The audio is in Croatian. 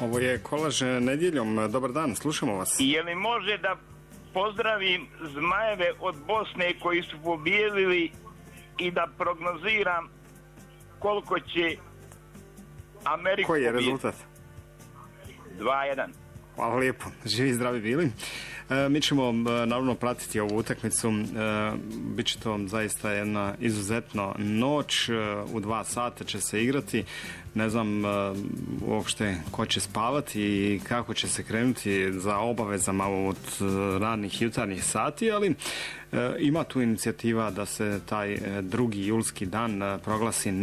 Ovo je Kolaž nedjeljom. Dobar dan, slušamo vas. Je li može da pozdravim Zmajeve od Bosne koji su pobijedili i da prognoziram koliko će Ameriku Koji je pobijediti? rezultat? 2-1. Hvala lijepo. Živi zdravi bili. Mi ćemo naravno pratiti ovu utakmicu. Biće to zaista jedna izuzetna noć. U 2 sata će se igrati. Ne znam uopšte ko će spavati i kako će se krenuti za obavezama od ranih jutarnjih sati, ali ima tu inicijativa da se taj 2. julski dan proglasi